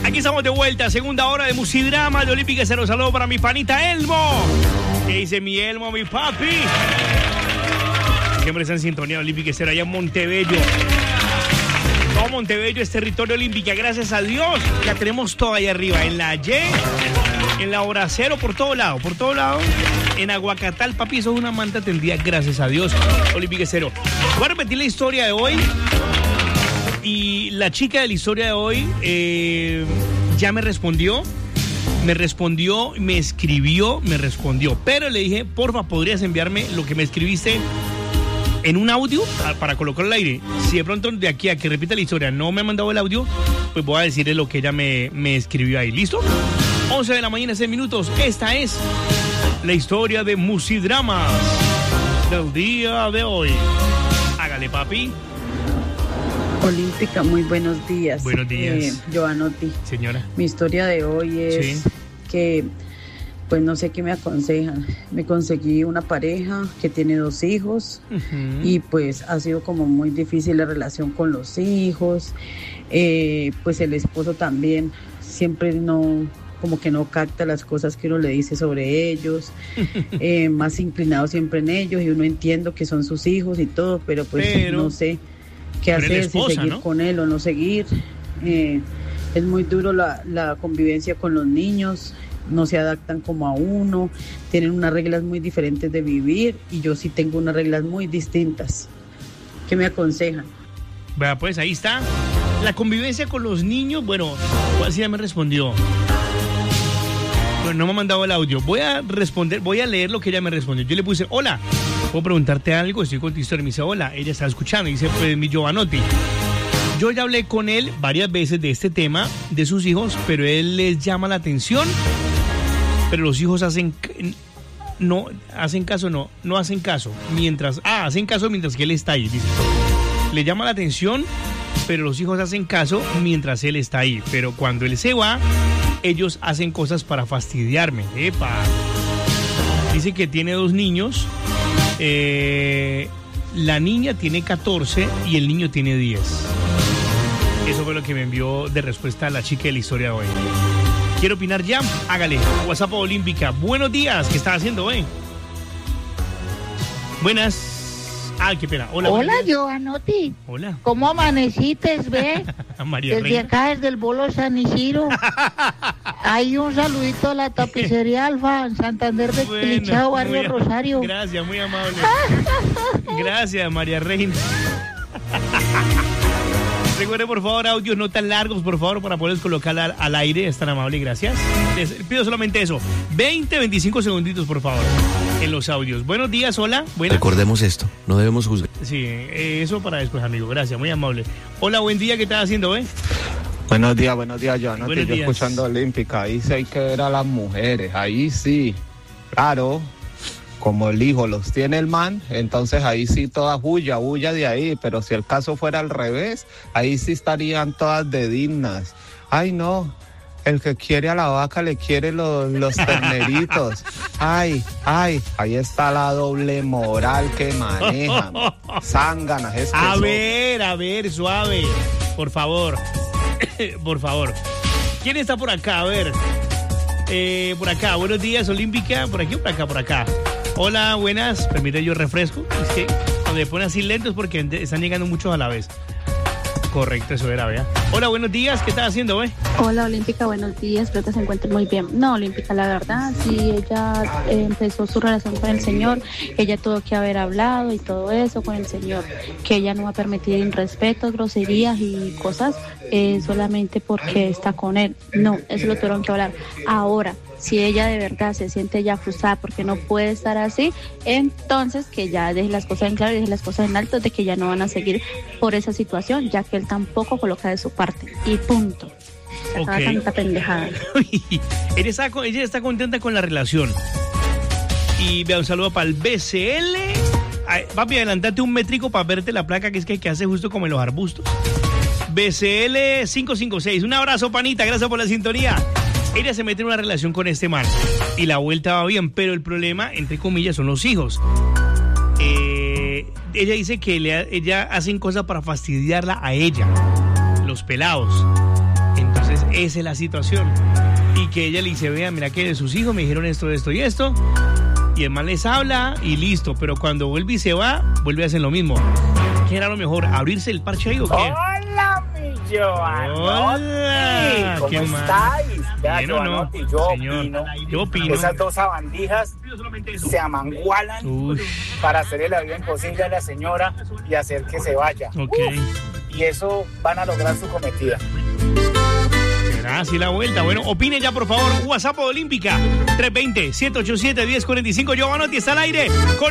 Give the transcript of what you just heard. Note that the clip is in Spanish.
Aquí estamos de vuelta, segunda hora de Musidrama de Olímpica. Se los saludo para mi panita Elmo. ¿Qué dice mi Elmo, mi papi? Siempre está en sintonía Olímpica Cero allá en Montebello. Todo Montebello es territorio olímpica, gracias a Dios. La tenemos toda ahí arriba, en la Y, en la hora cero, por todo lado. En Aguacatal, papi, eso es una manta tendida, gracias a Dios. Olímpica Cero. Voy a repetir la historia de hoy. Y la chica de la historia de hoy ya me respondió, me escribió. Pero le dije, porfa, ¿podrías enviarme lo que me escribiste en un audio para colocarlo al aire? Si de pronto de aquí a que repita la historia no me ha mandado el audio, pues voy a decirle lo que ella me escribió ahí. ¿Listo? 11 de la mañana, 6 minutos. Esta es la historia de Musidramas del día de hoy. Hágale, papi. Olímpica, muy buenos días. Buenos días. Giovanotti. Señora. Mi historia de hoy es que, pues no sé qué me aconsejan. Me conseguí una pareja que tiene 2 hijos y pues ha sido como muy difícil la relación con los hijos. Pues el esposo también siempre como que no capta las cosas que uno le dice sobre ellos, más inclinado siempre en ellos, y uno entiende que son sus hijos y todo, pero no sé qué hacer, esposa, si seguir, ¿no?, con él o no seguir. Es muy duro la convivencia con los niños, no se adaptan como a uno, tienen unas reglas muy diferentes de vivir y yo sí tengo unas reglas muy distintas. ¿Qué me aconsejan? Vea, pues ahí está. La convivencia con los niños, bueno, así ya me respondió. Pero no me ha mandado el audio. Voy a leer lo que ella me respondió. Yo le puse, hola, ¿puedo preguntarte algo? Estoy con tu historia. Me dice, hola. Ella está escuchando. Y dice, pues mi Giovanotti, yo ya hablé con él varias veces de este tema, de sus hijos, pero él les llama la atención, pero los hijos hacen caso. Hacen caso mientras que él está ahí. Dice, le llama la atención, pero los hijos hacen caso mientras él está ahí. Pero cuando él se va, ellos hacen cosas para fastidiarme. ¡Epa! Dice que tiene 2 niños. La niña tiene 14 y el niño tiene 10. Eso fue lo que me envió de respuesta a la chica de la historia de hoy. ¿Quiere opinar ya? Hágale. WhatsApp Olímpica. Buenos días. ¿Qué estás haciendo, Buenas. Qué pena. Hola, Giovanotti. Hola. ¿Cómo amaneciste, ve? María Desde Reina. acá, desde el Bolo San Isidro. Hay un saludito a la tapicería Alfa en Santander de Clichao, Barrio Rosario. Gracias, muy amable. Gracias, María Reina. Recuerde, por favor, audios no tan largos, por favor, para poderlos colocar al aire. Es tan amable, gracias. Les pido solamente eso. 25 segunditos, por favor, en los audios. Buenos días, hola. Buenas. Recordemos esto, no debemos juzgar. Sí, eso para después, amigo. Gracias, muy amable. Hola, buen día, ¿qué estás haciendo, Buenos días, Joana. Buenos Yo días. escuchando Olímpica, ahí sí hay que ver a las mujeres, ahí sí, claro, como el hijo los tiene el man, entonces ahí sí todas huya de ahí, pero si el caso fuera al revés, ahí sí estarían todas de dignas. Ay, no, el que quiere a la vaca le quiere los terneritos. Ay, ahí está la doble moral que manejan. Zánganas, es que A ver, suave, por favor. Por favor. ¿Quién está por acá? A ver. Por acá. Buenos días, Olímpica. ¿Por aquí o por acá? Hola, buenas. Permítame, yo refresco. Es que cuando me ponen así lentos porque están llegando muchos a la vez. Correcto, eso era, vea. Hola, buenos días. ¿Qué estás haciendo, Hola, Olímpica, buenos días. Espero que se encuentre muy bien. No, Olímpica, la verdad, sí, ella empezó su relación con el Señor. Ella tuvo que haber hablado y todo eso con el Señor. Que ella no va a permitir irrespetos, groserías y cosas solamente porque está con él. No, eso lo tuvieron que hablar. Ahora, si ella de verdad se siente ya frustrada porque no puede estar así, entonces que ya deje las cosas en claro y deje las cosas en alto de que ya no van a seguir por esa situación, ya que él tampoco coloca de su parte. Y punto. Se acaba tanta pendejada. Ella está contenta con la relación. Y vea, un saludo para el BCL. Ay, papi, adelantate un métrico para verte la placa que hace justo como en los arbustos. BCL 556. Un abrazo, panita. Gracias por la sintonía. Ella se mete en una relación con este man y la vuelta va bien, pero el problema, entre comillas, son los hijos. Ella dice que ella hacen cosas para fastidiarla a ella, los pelados. Entonces, esa es la situación. Y que ella le dice, vea, mira que de sus hijos me dijeron esto, esto y esto. Y el man les habla y listo. Pero cuando vuelve y se va, vuelve a hacer lo mismo. ¿Qué era lo mejor? ¿Abrirse el parche ahí o qué? ¡Hola, mi Giovanotti! Hola, ¿Cómo ¿qué estáis? Vea, ¿Bien o no? Giovanotti, yo opino. Esas dos sabandijas se amangualan para hacerle la vida imposible a la señora y hacer que se vaya. Ok. Y eso van a lograr su cometida. Será así la vuelta. Bueno, opine ya, por favor. WhatsApp Olímpica 320-787-1045. Giovanotti está al aire con